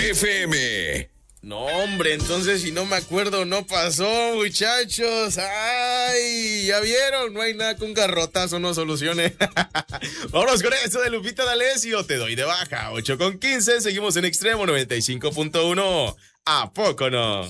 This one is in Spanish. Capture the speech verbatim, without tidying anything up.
F M. No, hombre, entonces si no me acuerdo, no pasó, muchachos. Ay, ya vieron, no hay nada que un garrotazo no solucione. Vámonos con esto de Lupita D'Alessio, te doy de baja, ocho con quince, seguimos en Extremo noventa y cinco punto uno. ¿A poco no?